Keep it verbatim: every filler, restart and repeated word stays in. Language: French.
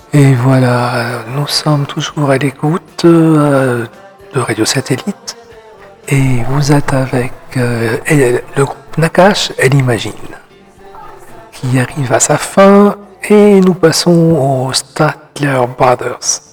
Et voilà, nous sommes toujours à l'écoute euh, de Radio Satellite et vous êtes avec euh, elle- le groupe Nakash, Elle Imagine, qui arrive à sa fin et nous passons aux Statler Brothers.